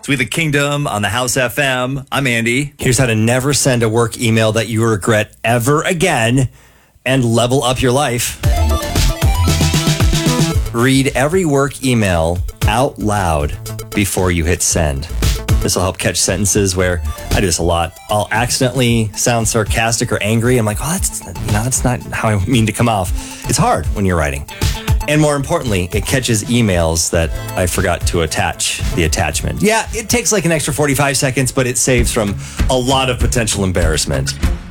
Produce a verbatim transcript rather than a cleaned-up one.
It's We the Kingdom on the House F M. I'm Andy. Here's how to never send a work email that you regret ever again and level up your life. Read every work email out loud before you hit send. This will help catch sentences where I do this a lot. I'll accidentally sound sarcastic or angry. I'm like, oh, that's, you know, that's not how I mean to come off. It's hard when you're writing. And more importantly, it catches emails that I forgot to attach the attachment. Yeah, it takes like an extra forty-five seconds, but it saves from a lot of potential embarrassment.